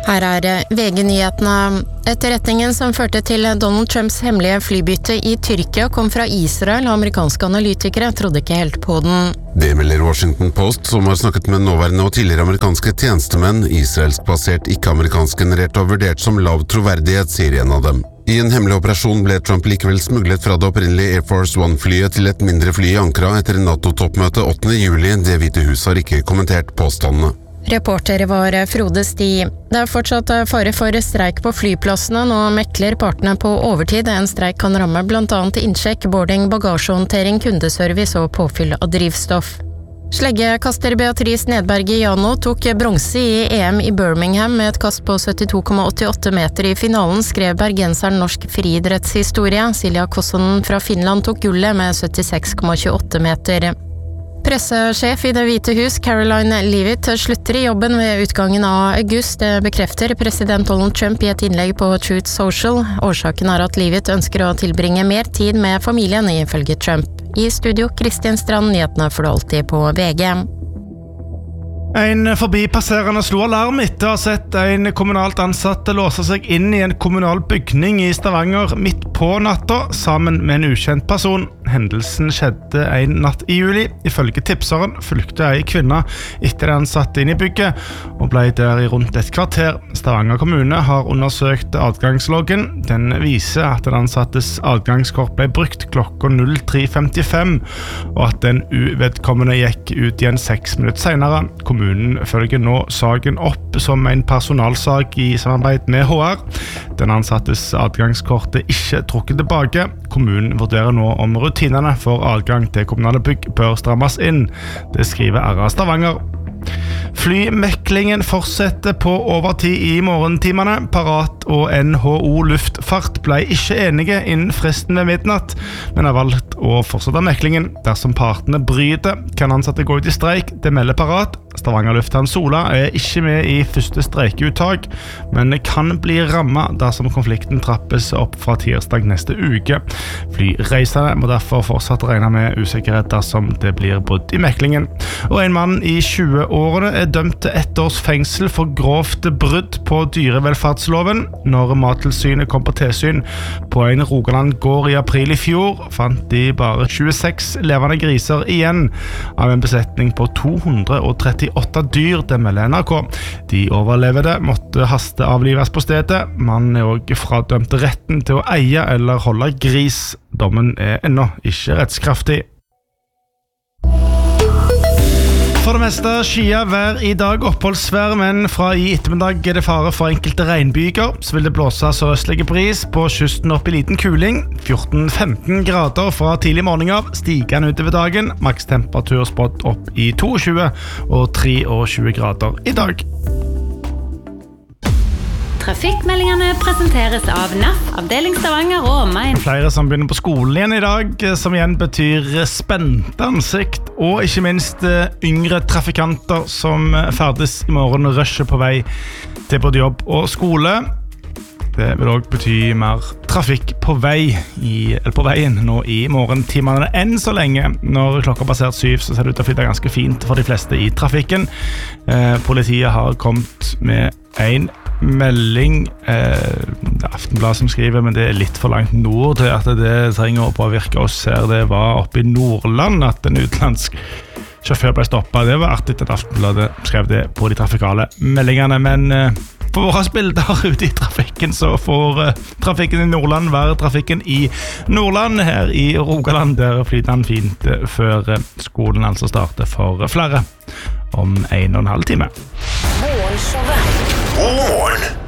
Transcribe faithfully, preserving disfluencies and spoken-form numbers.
Her er V G-nyhetene. Etterretningen som førte til Donald Trumps hemmelige flybytte i Tyrkia kom fra Israel, og amerikanske analytikere trodde ikke helt på den. Det melder Washington Post, som har snakket med nåværende og tidligere amerikanske tjenestemenn. Israelsk basert, ikke-amerikansk generert og vurdert som lav troverdighet, sier en av dem. I en hemmelig operasjon ble Trump likevel smuglet fra det opprinnelige Air Force One-flyet til et mindre fly i Ankara etter NATO-toppmøte åttende juli. Det Hvite Hus har ikke kommentert påstandene. Reporter var Frode Sti. Det er fortsatt fare for streik på flyplassene. Nå mekler partene på overtid. En streik kan ramme blant annet innsjekk, boarding, bagasjehåndtering, kundeservice og påfyll av drivstoff. Sleggekaster Beatrice Nedberg Jano tok bronse i E M i Birmingham med et kast på syttito komma åttiåtte meter i finalen, skrev bergenseren norsk friidrettshistorie. Silja Kossonen fra Finland tok gullet med syttiseks komma tjueåtte meter. Pressesjef i Det Hvite Hus, Caroline Leavitt, slutter i jobben ved utgangen av august. Det bekrefter president Donald Trump i et innlegg på Truth Social. Årsaken er at Leavitt ønsker å tilbringe mer tid med familien, ifølge Trump. I studio, Kristin Strand, nyhetene får du alltid på V G. En forbipasserende slo alarm etter å ha sett en kommunalt ansatt låse seg inn i en kommunal bygning i Stavanger midt på natta sammen med en ukjent person. Hendelsen skjedde en natt i juli. Ifølge tipseren fulgte ei kvinne etter den satt inn i bygget og ble der i rundt et kvarter. Stavanger kommune har undersøkt adgangsloggen. Den viser at den ansattes adgangskort ble brukt klokka tre femtifem, og at den uvedkommende gikk ut igjen seks minutter senere. Kommunen følger nå saken opp som en personalsak i samarbeid med H R. Den ansattes adgangskort er ikke trukket tilbake. Kommunen vurderer nå om rutinene for adgang til kommunale bygg bør strammes inn. Det skriver R A Stavanger. Flymeklingen fortsetter på overtid i morgentimene. Parat og N H O Luftfart ble ikke enige innen fristen ved midnatt, men har valgt å fortsette meklingen. Dersom partene bryter, kan ansatte gå ut i streik. Det melder Parat. Stavanger Lufthavn Sola er ikke med i første streikeuttak, men kan bli rammet dersom konflikten trappes opp fra tirsdag neste uke. Flyreisende må derfor fortsatt regne med usikkerhet dersom det blir brudd i meklingen. Og en mann i tjue-årene er dømt til ett års fengsel for grovt brudd på dyrevelferdsloven. Når Mattilsynet kom på tilsyn på en Rogaland gård i april i fjor, fant de bare tjueseks levende griser igjen av en besetning på to hundre og trettiåtte dyr, det melder N R K. De overlevede måtte hasteavlives på stedet. Mannen er også fradømt retten til å eie eller holde gris. Dommen er ennå ikke rettskraftig. For det meste skia vær i dag, oppholdsvær, men fra i ettermiddag er det fare for enkelte regnbyger. Så vil det blåse sørøstlige bris på kysten opp i liten kuling. fjorten til femten grader fra tidlig morgen av, stigende utover dagen. Makstemperatur spådd opp i tjueto og tjuetre grader i dag. Trafikkmeldingene presenteres av N A F, avdeling Stavanger og omegn. Flere som begynner på skolen igjen i dag, som igjen betyr spente ansikt, og ikke minst yngre trafikanter som ferdes i morgen og rusher på vei til både jobb og skole. Det vil også bety mer trafikk på vei i, eller på veien nå i morgentimene. Enn så lenge, når klokka passert syv, så ser det ut til å flytte ganske fint for de fleste i trafikken. Eh, politiet har kommet med en melding, eh, Aftenbladet som skriver, men det er litt for langt nord til at det trenger å påvirke oss her. Det var oppe i Nordland at en utenlandsk sjåfør ble stoppet. Det var artig at Aftenbladet skrev det på de trafikale meldingene, men eh, på våre bilder ute i trafikken så får uh, trafikken i Nordland være trafikken i Nordland. Her i Rogaland der flyter den fint uh, før uh, skolen altså starter for uh, flere om en og en halv time. Morgenshowet. God morgen!